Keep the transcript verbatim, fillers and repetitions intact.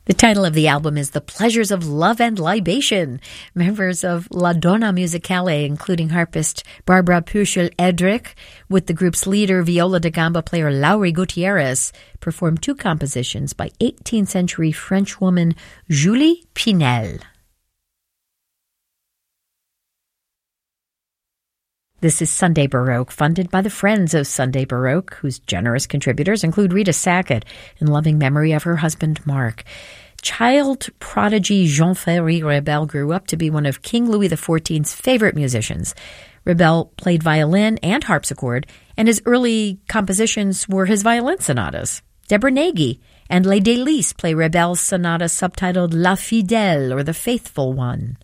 The title of the album is The Pleasures of Love and Libation. Members of La Donna Musicale, including harpist Barbara Pürcell-Edrich, with the group's leader, viola da gamba player Lauri Gutierrez, performed two compositions by eighteenth century French woman Julie Pinel. This is Sunday Baroque, funded by the Friends of Sunday Baroque, whose generous contributors include Rita Sackett, in loving memory of her husband, Mark. Child prodigy Jean-Ferry Rebel grew up to be one of King Louis the fourteenth's favorite musicians. Rebel played violin and harpsichord, and his early compositions were his violin sonatas. Deborah Nagy and Les Délices play Rebel's sonata subtitled La Fidèle, or the Faithful One.